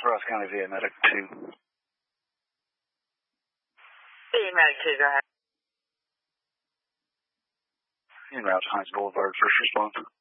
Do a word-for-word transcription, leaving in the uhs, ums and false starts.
Ross County V A Medic two. V A Medic two, go ahead. En route to Hines Boulevard, first response.